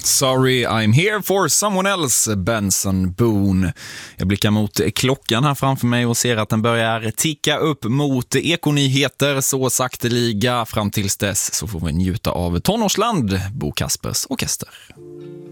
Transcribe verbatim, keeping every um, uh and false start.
Sorry, I'm here for someone else, Benson Boone. Jag blickar mot klockan här framför mig och ser att den börjar ticka upp mot ekonyheter så sakteliga. Fram tills dess så får vi njuta av Tonårsland, Bo Kaspers orkester.